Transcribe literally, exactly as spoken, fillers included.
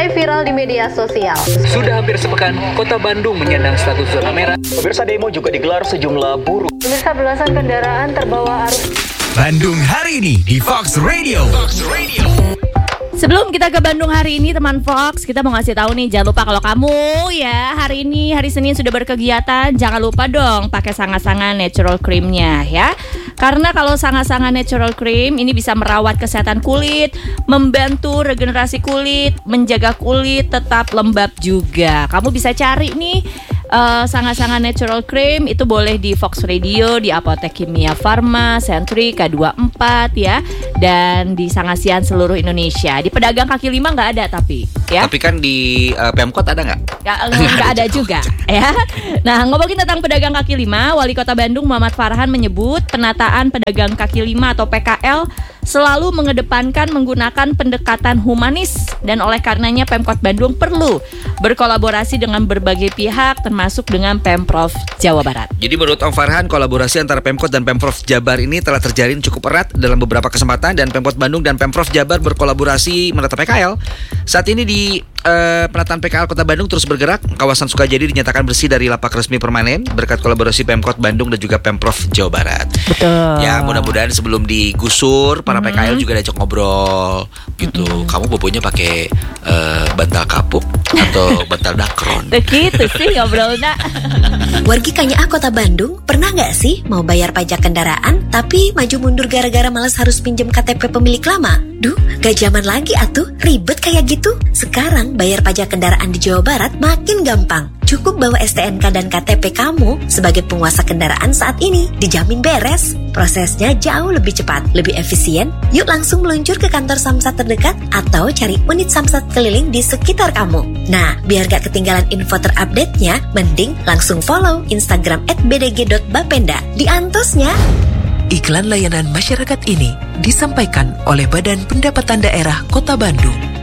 mulai viral di media sosial. Sudah hampir sepekan, Kota Bandung menyandang status zona merah. Pemirsa, demo juga digelar sejumlah buruh. Pemirsa, belasan kendaraan terbawa arus. Bandung hari ini di Fox Radio. Fox Radio. Sebelum kita ke Bandung hari ini, teman Fox, kita mau ngasih tahu nih, jangan lupa kalau kamu ya hari ini hari Senin sudah berkegiatan, jangan lupa dong pakai Sanga-Sanga Natural Cream-nya ya. Karena kalau Sanga-Sanga Natural Cream ini bisa merawat kesehatan kulit, membantu regenerasi kulit, menjaga kulit tetap lembab juga. Kamu bisa cari nih uh, Sanga-Sanga Natural Cream, itu boleh di Fox Radio, di Apotek Kimia Farma, Sentry, K dua puluh empat ya, dan di Sangasian seluruh Indonesia. Di pedagang kaki lima nggak ada tapi ya. Tapi kan di uh, Pemkot ada nggak? Nggak, nggak ada juga ya. Nah, ngomongin tentang pedagang kaki lima, Wali Kota Bandung Muhammad Farhan menyebut penataan pedagang kaki lima atau P K L selalu mengedepankan menggunakan pendekatan humanis, dan oleh karenanya Pemkot Bandung perlu berkolaborasi dengan berbagai pihak termasuk dengan Pemprov Jawa Barat. Jadi menurut Om Farhan, kolaborasi antara Pemkot dan Pemprov Jabar ini telah terjalin cukup erat dalam beberapa kesempatan, dan Pemkot Bandung dan Pemprov Jabar berkolaborasi menata P K L. Saat ini di uh, penataan P K L Kota Bandung terus bergerak. Kawasan Sukajadi dinyatakan bersih dari lapak resmi permanen berkat kolaborasi Pemkot Bandung dan juga Pemprov Jawa Barat. Betul. Ya, mudah-mudahan sebelum digusur para P K L juga diajak ngobrol gitu. Mm-hmm. Kamu bobonya pakai uh, bantal kapuk atau bantal dakron? Begitu sih ngobrolnya. Wargi Kanya Kota Bandung, pernah nggak sih mau bayar pajak kendaraan tapi maju mundur gara-gara malas harus pinjam K T P pemilik lama? Duh, gak zaman lagi atuh, ribet kayak gitu. Sekarang bayar pajak kendaraan di Jawa Barat makin gampang. Cukup bawa S T N K dan K T P kamu sebagai penguasa kendaraan saat ini, dijamin beres. Prosesnya jauh lebih cepat, lebih efisien. Yuk langsung meluncur ke kantor Samsat terdekat atau cari unit Samsat keliling di sekitar kamu. Nah, biar gak ketinggalan info terupdate-nya, mending langsung follow Instagram at b d g dot bapenda. Di antosnya. Iklan layanan masyarakat ini disampaikan oleh Badan Pendapatan Daerah Kota Bandung.